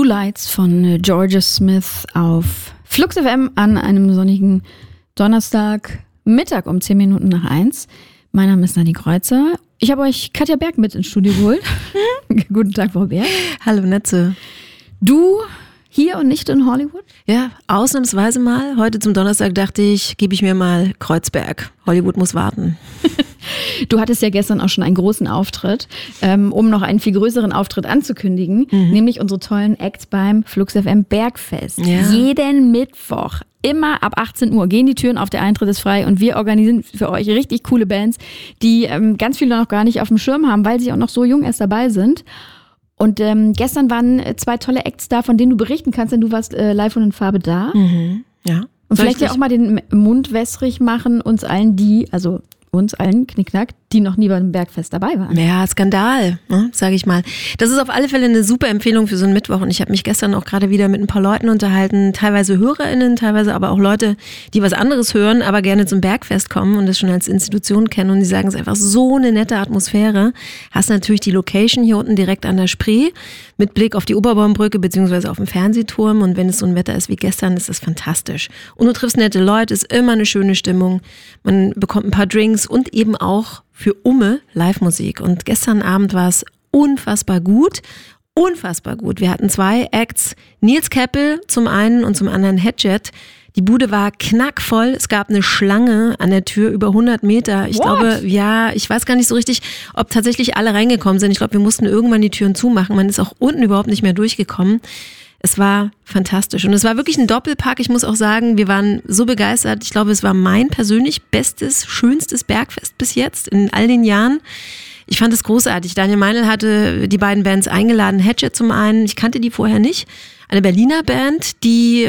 Lights von Georgia Smith auf Flux FM an einem sonnigen Donnerstagmittag um 10 Minuten nach 1. Mein Name ist Nadine Kreuzer. Ich habe euch Katja Berg mit ins Studio geholt. Guten Tag, Frau Berg. Hallo, Netze. Du hier und nicht in Hollywood? Ja, ausnahmsweise mal. Heute zum Donnerstag dachte ich, gebe ich mir mal Kreuzberg. Hollywood muss warten. Du hattest ja gestern auch schon einen großen Auftritt, um noch einen viel größeren Auftritt anzukündigen, nämlich unsere tollen Acts beim Flux FM Bergfest. Ja. Jeden Mittwoch, immer ab 18 Uhr, gehen die Türen auf, der Eintritt ist frei und wir organisieren für euch richtig coole Bands, die ganz viele noch gar nicht auf dem Schirm haben, weil sie auch noch so jung erst dabei sind. Und gestern waren 2 tolle Acts da, von denen du berichten kannst, denn du warst live und in Farbe da. Mhm. Ja. Und vielleicht ja auch mal den Mund wässrig machen, uns allen, Knickknack, die noch nie beim Bergfest dabei waren. Ja, Skandal, ne, sage ich mal. Das ist auf alle Fälle eine super Empfehlung für so einen Mittwoch. Und ich habe mich gestern auch gerade wieder mit ein paar Leuten unterhalten, teilweise HörerInnen, teilweise aber auch Leute, die was anderes hören, aber gerne zum Bergfest kommen und das schon als Institution kennen. Und die sagen, es ist einfach so eine nette Atmosphäre. Hast natürlich die Location hier unten direkt an der Spree mit Blick auf die Oberbaumbrücke beziehungsweise auf den Fernsehturm. Und wenn es so ein Wetter ist wie gestern, ist das fantastisch. Und du triffst nette Leute, ist immer eine schöne Stimmung. Man bekommt ein paar Drinks und eben auch für Umme Live-Musik. Und gestern Abend war es unfassbar gut. Unfassbar gut. Wir hatten 2 Acts. Nils Keppel zum einen und zum anderen Hedjet. Die Bude war knackvoll. Es gab eine Schlange an der Tür über 100 Meter. Ich glaube, ja, ich weiß gar nicht so richtig, ob tatsächlich alle reingekommen sind. Ich glaube, wir mussten irgendwann die Türen zumachen. Man ist auch unten überhaupt nicht mehr durchgekommen. Es war fantastisch und es war wirklich ein Doppelpack. Ich muss auch sagen, wir waren so begeistert. Ich glaube, es war mein persönlich bestes, schönstes Bergfest bis jetzt in all den Jahren. Ich fand es großartig. Daniel Meinl hatte die beiden Bands eingeladen. Hedget zum einen, ich kannte die vorher nicht. Eine Berliner Band, die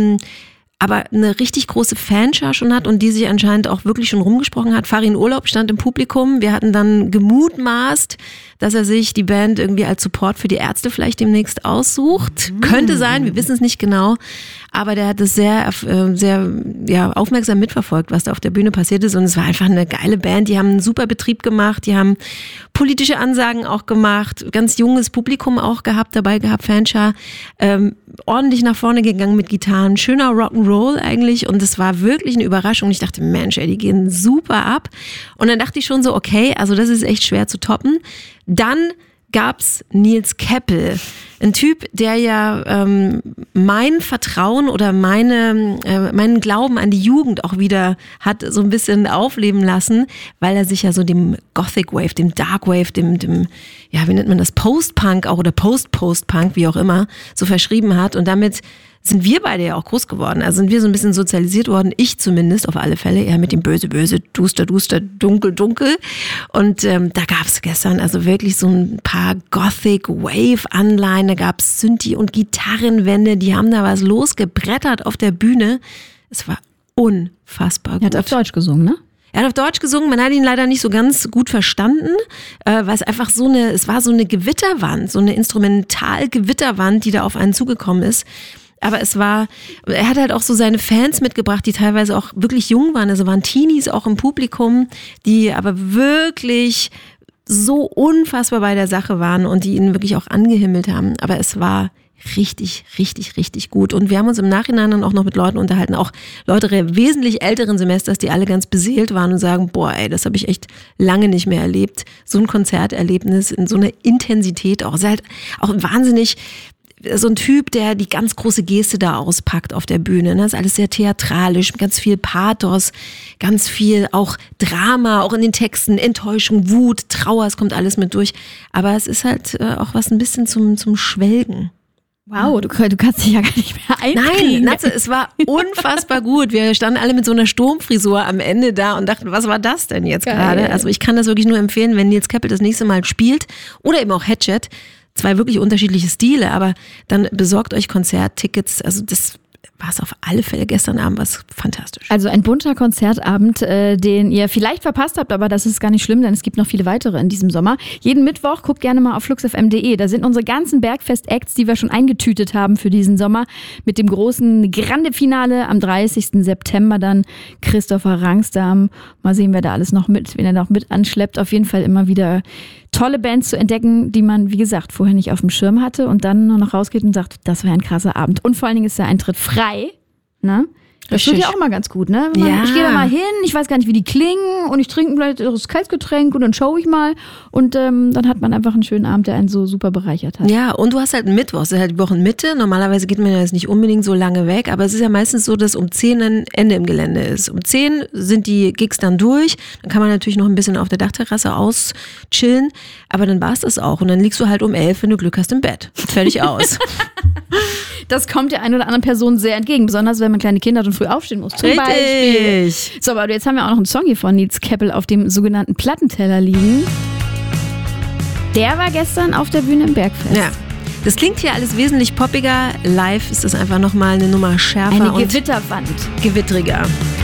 aber eine richtig große Fanschar schon hat und die sich anscheinend auch wirklich schon rumgesprochen hat. Farin Urlaub stand im Publikum. Wir hatten dann gemutmaßt, dass er sich die Band irgendwie als Support für die Ärzte vielleicht demnächst aussucht. Könnte sein, wir wissen es nicht genau. Aber der hat es sehr aufmerksam mitverfolgt, was da auf der Bühne passiert ist. Und es war einfach eine geile Band. Die haben einen super Betrieb gemacht. Die haben politische Ansagen auch gemacht. Ganz junges Publikum auch dabei gehabt, Fanschar. Ordentlich nach vorne gegangen mit Gitarren. Schöner Rock'n'Roll eigentlich. Und es war wirklich eine Überraschung. Ich dachte, Mensch, ey, die gehen super ab. Und dann dachte ich schon so, okay, also das ist echt schwer zu toppen. Dann gab's Nils Keppel, ein Typ, der ja mein Vertrauen oder meinen Glauben an die Jugend auch wieder hat so ein bisschen aufleben lassen, weil er sich ja so dem Gothic Wave, dem Dark Wave, dem ja, wie nennt man das, Post-Punk auch oder Post-Post-Punk, wie auch immer, so verschrieben hat. Und damit sind wir beide ja auch groß geworden. Also sind wir so ein bisschen sozialisiert worden. Ich zumindest auf alle Fälle. Eher mit dem Böse, Böse, Duster, Duster, Dunkel, Dunkel. Und da gab es gestern also wirklich so ein paar Gothic-Wave-Anleihen. Da gab es Synthi- und Gitarrenwände. Die haben da was losgebrettert auf der Bühne. Es war unfassbar gut. Er hat auf Deutsch gesungen, ne? Er hat auf Deutsch gesungen, man hat ihn leider nicht so ganz gut verstanden, weil es einfach es war so eine Gewitterwand, so eine Instrumental-Gewitterwand, die da auf einen zugekommen ist. Aber er hat halt auch so seine Fans mitgebracht, die teilweise auch wirklich jung waren, also waren Teenies auch im Publikum, die aber wirklich so unfassbar bei der Sache waren und die ihn wirklich auch angehimmelt haben. Aber es war richtig, richtig, richtig gut. Und wir haben uns im Nachhinein dann auch noch mit Leuten unterhalten, auch Leute wesentlich älteren Semesters, die alle ganz beseelt waren und sagen, boah, ey, das habe ich echt lange nicht mehr erlebt. So ein Konzerterlebnis in so einer Intensität auch. Es ist halt auch wahnsinnig, so ein Typ, der die ganz große Geste da auspackt auf der Bühne. Das ist alles sehr theatralisch, ganz viel Pathos, ganz viel auch Drama, auch in den Texten, Enttäuschung, Wut, Trauer, es kommt alles mit durch. Aber es ist halt auch was ein bisschen zum Schwelgen. Wow, du kannst dich ja gar nicht mehr einkriegen. Nein, Natze, es war unfassbar gut. Wir standen alle mit so einer Sturmfrisur am Ende da und dachten, was war das denn jetzt gerade? Also ich kann das wirklich nur empfehlen, wenn Nils Keppel das nächste Mal spielt oder eben auch Hedget. 2 wirklich unterschiedliche Stile, aber dann besorgt euch Konzerttickets. Also das war es auf alle Fälle gestern Abend, was fantastisch. Also ein bunter Konzertabend, den ihr vielleicht verpasst habt, aber das ist gar nicht schlimm, denn es gibt noch viele weitere in diesem Sommer. Jeden Mittwoch guckt gerne mal auf fluxfm.de. Da sind unsere ganzen Bergfest-Acts, die wir schon eingetütet haben für diesen Sommer. Mit dem großen Grande-Finale am 30. September dann Christopher Rangsdam. Mal sehen, wer da alles noch wen er noch mit anschleppt. Auf jeden Fall immer wieder tolle Bands zu entdecken, die man, wie gesagt, vorher nicht auf dem Schirm hatte und dann nur noch rausgeht und sagt, das wäre ein krasser Abend. Und vor allen Dingen ist der Eintritt frei, ne? Das tut ja auch mal ganz gut, ne? Ich gehe da mal hin, ich weiß gar nicht, wie die klingen und ich trinke vielleicht ein kaltes Getränk und dann schaue ich mal und dann hat man einfach einen schönen Abend, der einen so super bereichert hat. Ja, und du hast halt einen Mittwoch, das ist halt die Wochenmitte. Normalerweise geht man ja jetzt nicht unbedingt so lange weg, aber es ist ja meistens so, dass um 10 ein Ende im Gelände ist. Um 10 sind die Gigs dann durch, dann kann man natürlich noch ein bisschen auf der Dachterrasse auschillen, aber dann war es das auch und dann liegst du halt um 11, wenn du Glück hast, im Bett. Fertig aus. Das kommt der einen oder anderen Person sehr entgegen, besonders wenn man kleine Kinder hat und früh aufstehen muss. Zum Beispiel. So, aber jetzt haben wir auch noch einen Song hier von Nils Keppel auf dem sogenannten Plattenteller liegen. Der war gestern auf der Bühne im Bergfest. Ja. Das klingt hier alles wesentlich poppiger. Live ist das einfach nochmal eine Nummer schärfer eine Gewitterwand. Und gewittriger.